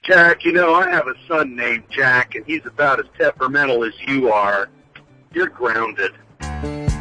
Jack, you know, I have a son named Jack, and he's about as temperamental as you are. You're grounded.